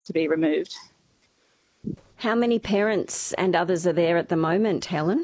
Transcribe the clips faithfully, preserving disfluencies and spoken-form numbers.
to be removed. How many parents and others are there at the moment, Helen?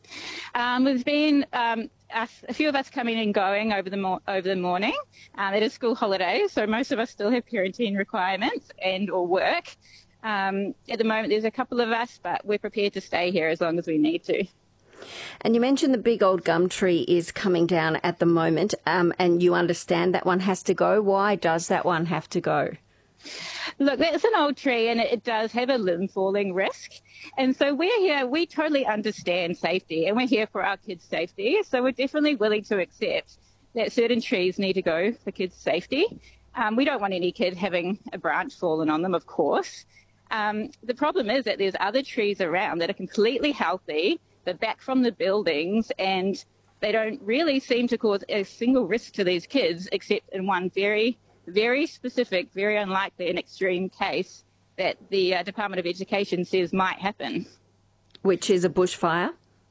Um, we've been um, a, a few of us coming and going over the mo- over the morning. Um, it is school holidays, so most of us still have parenting requirements and or work. Um, at the moment, there's a couple of us, but we're prepared to stay here as long as we need to. And you mentioned the big old gum tree is coming down at the moment, um, and you understand that one has to go. Why does that one have to go? Look, that's an old tree and it does have a limb falling risk. And so we're here, we totally understand safety and we're here for our kids' safety. So we're definitely willing to accept that certain trees need to go for kids' safety. Um, we don't want any kid having a branch fallen on them, of course. Um, the problem is that there's other trees around that are completely healthy. They're back from the buildings and they don't really seem to cause a single risk to these kids, except in one very very specific, very unlikely and extreme case that the uh, Department of Education says might happen. Which is a bushfire?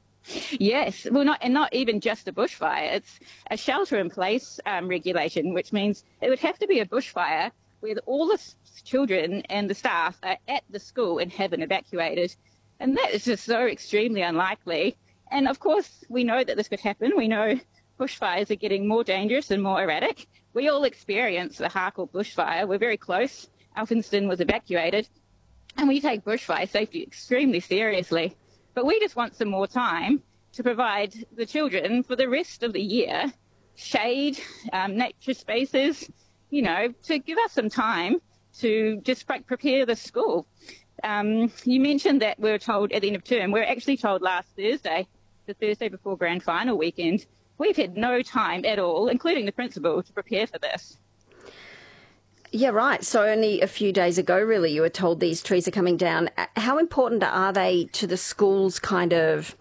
Yes, well, not and not even just a bushfire. It's a shelter-in-place um, regulation, which means it would have to be a bushfire where all the children and the staff are at the school and have been evacuated. And that is just so extremely unlikely. And, of course, we know that this could happen. We know bushfires are getting more dangerous and more erratic. We all experienced the Harcourt bushfire. We're very close. Alphington was evacuated. And we take bushfire safety extremely seriously. But we just want some more time to provide the children for the rest of the year shade, um, nature spaces, you know, to give us some time to just prepare the school. Um, you mentioned that we were told at the end of term. We were actually told last Thursday, the Thursday before grand final weekend. We've had no time at all, including the principal, to prepare for this. Yeah, right. So only a few days ago, really, you were told these trees are coming down. How important are they to the school's kind of,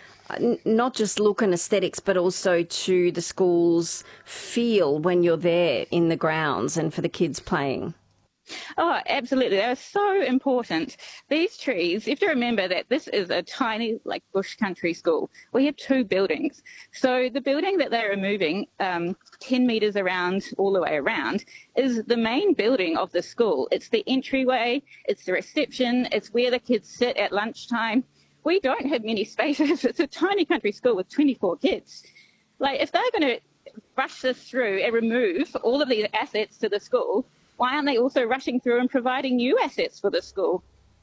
not just look and aesthetics, but also to the school's feel when you're there in the grounds and for the kids playing? Oh, absolutely. They are so important. These trees, you have to remember that this is a tiny, like, bush country school. We have two buildings. So the building that they're removing, um, ten metres around, all the way around, is the main building of the school. It's the entryway, it's the reception, it's where the kids sit at lunchtime. We don't have many spaces. It's a tiny country school with twenty-four kids. Like, if they're going to rush this through and remove all of these assets to the school, why aren't they also rushing through and providing new assets for the school?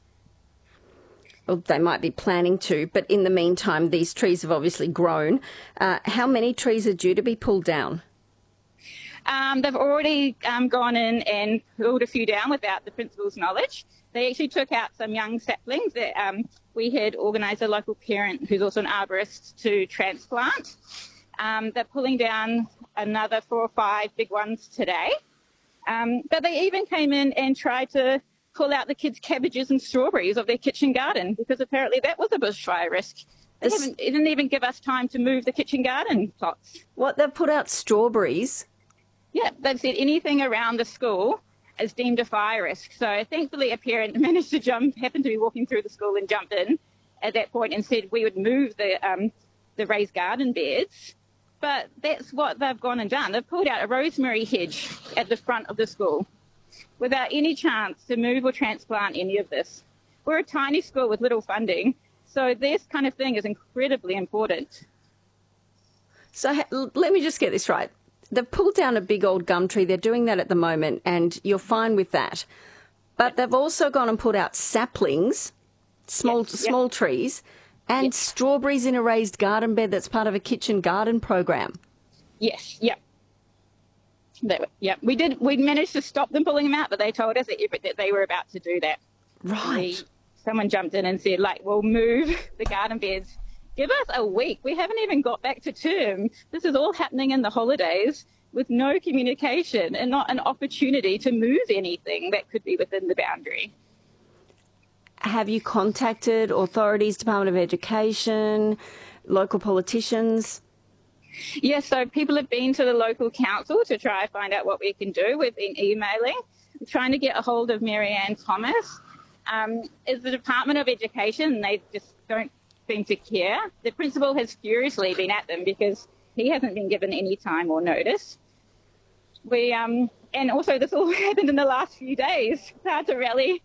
Well, they might be planning to, but in the meantime, these trees have obviously grown. Uh, how many trees are due to be pulled down? Um, they've already um, gone in and pulled a few down without the principal's knowledge. They actually took out some young saplings that um, we had organised a local parent who's also an arborist to transplant. Um, they're pulling down another four or five big ones today. Um, but they even came in and tried to pull out the kids' cabbages and strawberries of their kitchen garden because apparently that was a bushfire risk. They, This... haven't, they didn't even give us time to move the kitchen garden plots. What, they've put out strawberries? Yeah, they've said anything around the school is deemed a fire risk. So thankfully a parent managed to jump, happened to be walking through the school and jumped in at that point and said we would move the um, the raised garden beds. But that's what they've gone and done. They've pulled out a rosemary hedge at the front of the school without any chance to move or transplant any of this. We're a tiny school with little funding, so this kind of thing is incredibly important. So let me just get this right. They've pulled down a big old gum tree. They're doing that at the moment, and you're fine with that. But they've also gone and put out saplings, small Yep, small yep. trees, and Yep. strawberries in a raised garden bed that's part of a kitchen garden program. Yes, yep. They were, yep. We did. We managed to stop them pulling them out, but they told us that, that they were about to do that. Right. We, someone jumped in and said, like, we'll move the garden beds. Give us a week. We haven't even got back to term. This is all happening in the holidays with no communication and not an opportunity to move anything that could be within the boundary. Have you contacted authorities, Department of Education, local politicians? Yes, so people have been to the local council to try and find out what we can do. We've been emailing, trying to get a hold of Marianne Thomas. Um, it's the Department of Education, and they just don't seem to care. The principal has furiously been at them because he hasn't been given any time or notice. We um, and also this all happened in the last few days. It's hard to rally